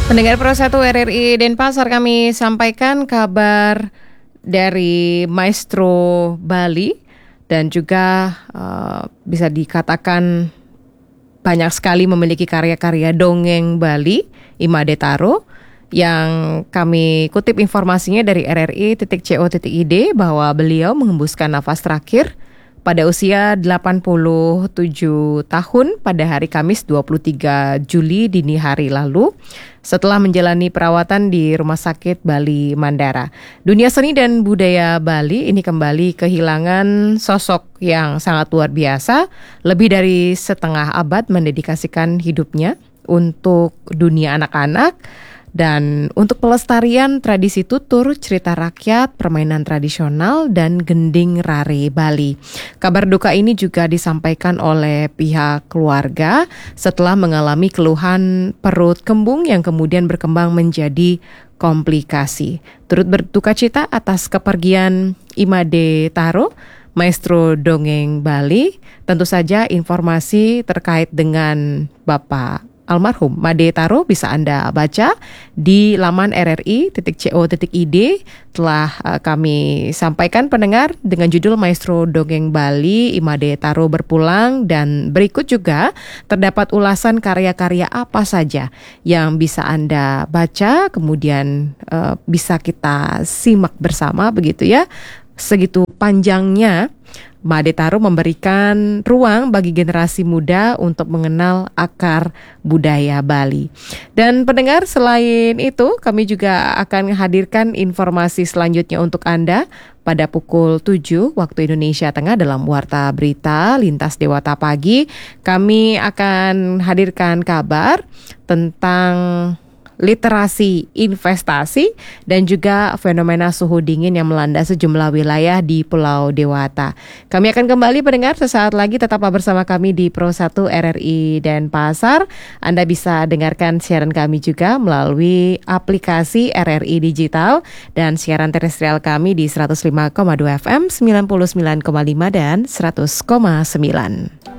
Pendengar Pro 1 RRI Denpasar, kami sampaikan kabar dari Maestro Bali dan juga bisa dikatakan banyak sekali memiliki karya-karya dongeng Bali, Imade Taro, yang kami kutip informasinya dari rri.co.id bahwa beliau mengembuskan nafas terakhir pada usia 87 tahun pada hari Kamis 23 Juli dini hari lalu setelah menjalani perawatan di Rumah Sakit Bali Mandara. Dunia seni dan budaya Bali ini kembali kehilangan sosok yang sangat luar biasa, lebih dari setengah abad mendedikasikan hidupnya untuk dunia anak-anak dan untuk pelestarian tradisi tutur, cerita rakyat, permainan tradisional, dan gending rare Bali. Kabar duka ini juga disampaikan oleh pihak keluarga setelah mengalami keluhan perut kembung yang kemudian berkembang menjadi komplikasi. Turut berduka cita atas kepergian Imade Taro, Maestro Dongeng Bali. Tentu saja informasi terkait dengan Bapak almarhum Made Taro bisa Anda baca di laman rri.co.id. Telah kami sampaikan pendengar dengan judul Maestro Dongeng Bali, Imade Taro berpulang, dan berikut juga terdapat ulasan karya-karya apa saja yang bisa Anda baca, kemudian bisa kita simak bersama begitu ya. Segitu panjangnya Made Taro memberikan ruang bagi generasi muda untuk mengenal akar budaya Bali. Dan pendengar, selain itu kami juga akan menghadirkan informasi selanjutnya untuk Anda pada pukul 7 waktu Indonesia Tengah dalam Warta Berita Lintas Dewata Pagi. Kami akan hadirkan kabar tentang literasi investasi dan juga fenomena suhu dingin yang melanda sejumlah wilayah di Pulau Dewata. Kami akan kembali pendengar sesaat lagi, tetaplah bersama kami di Pro 1 RRI Denpasar. Anda bisa dengarkan siaran kami juga melalui aplikasi RRI Digital dan siaran terestrial kami di 105,2 FM, 99,5 dan 100,9.